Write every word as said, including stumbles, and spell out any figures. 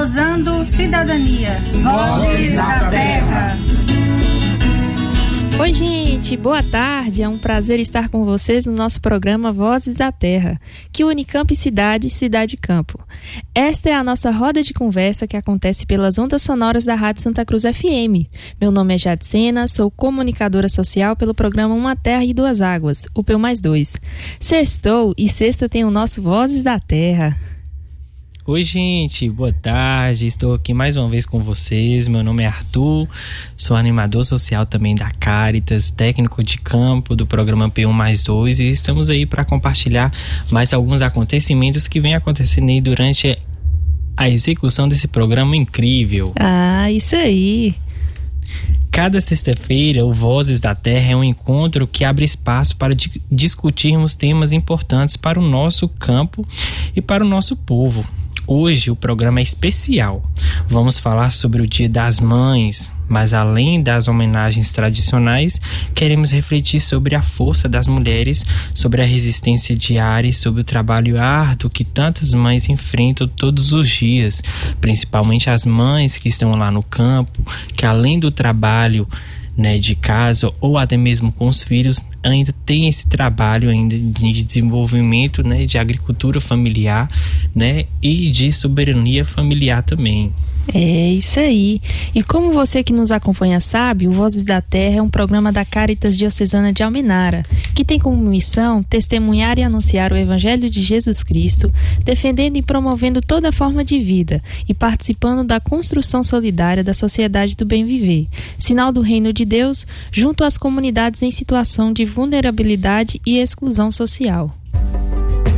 Sintonizando cidadania. Vozes da Terra. Oi, gente, boa tarde. É um prazer estar com vocês no nosso programa Vozes da Terra, que une campo e cidade, cidade e campo. Esta é a nossa roda de conversa que acontece pelas ondas sonoras da Rádio Santa Cruz F M. Meu nome é Jadcena, sou comunicadora social pelo programa Uma Terra e Duas Águas, o P E U mais dois. Sextou e sexta tem o nosso Vozes da Terra. Oi, gente, boa tarde, estou aqui mais uma vez com vocês. Meu nome é Arthur, sou animador social também da Caritas, técnico de campo do programa P E U mais dois, e estamos aí para compartilhar mais alguns acontecimentos que vêm acontecendo aí durante a execução desse programa incrível. Ah, isso aí! Cada sexta-feira, o Vozes da Terra é um encontro que abre espaço para di- discutirmos temas importantes para o nosso campo e para o nosso povo. Hoje o programa é especial. Vamos falar sobre o Dia das Mães, mas além das homenagens tradicionais, queremos refletir sobre a força das mulheres, sobre a resistência diária e sobre o trabalho árduo que tantas mães enfrentam todos os dias, principalmente as mães que estão lá no campo, que além do trabalho, né, de casa ou até mesmo com os filhos, ainda tem esse trabalho ainda de desenvolvimento, né, de agricultura familiar, né, e de soberania familiar também. É isso aí. E como você que nos acompanha sabe, o Vozes da Terra é um programa da Caritas Diocesana de Almenara, que tem como missão testemunhar e anunciar o Evangelho de Jesus Cristo, defendendo e promovendo toda forma de vida e participando da construção solidária da sociedade do bem-viver, sinal do reino de Deus, junto às comunidades em situação de vulnerabilidade e exclusão social.